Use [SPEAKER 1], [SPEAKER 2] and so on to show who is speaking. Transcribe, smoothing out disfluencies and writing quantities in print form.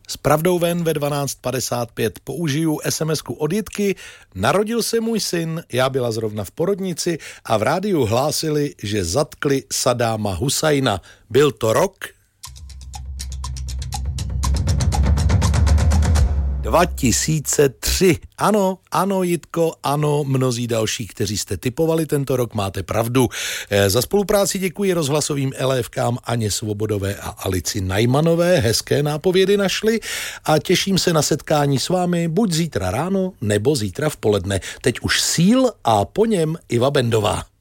[SPEAKER 1] S pravdou ven ve 12:55 použiju SMS-ku od Jitky. Narodil se můj syn, já byla zrovna v porodnici a v rádiu hlásili, že zatkli Sadáma Husajna. Byl to rok 2003. Ano, Jitko, ano, mnozí další, kteří jste tipovali tento rok, máte pravdu. Za spolupráci děkuji rozhlasovým LFkám Aně Svobodové a Alici Najmanové, hezké nápovědy našli a těším se na setkání s vámi buď zítra ráno, nebo zítra v poledne. Teď už Síl a po něm Iva Bendová.